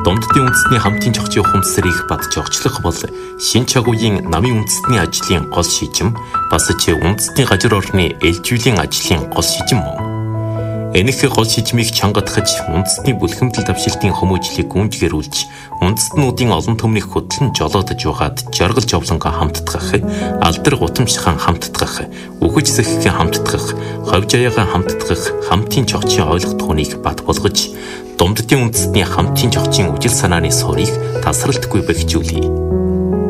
Домддын үндэстний хамтын зохицын ухамсарыг бат зохицлох бол шинэ чагуугийн намын үндэстний ажлын гол шийдвэр бас ч үндэстний газар орны ээлжүүлэн ажлын гол шийдвэр мөн. Энэх гол шийдвэрийг чангадахж үндэстний бүлхэмдэл давшилтын хүмүүжлийг гүнжгэрүүлж үндэстнүүдийн олон төмнийг хөтлөн жолоодож угаад жаргал жовлонго хамтдах, алдар гутамшхан хамтдах, үхэж сэхгэн хамтдах, ховж аяагаа хамтдах хамтын зохицын ойлгох түүнийг бат болгож Домддын үндэстний хамтын зохицын үжил санааны суурийг тасралтгүй бэхжүүлье.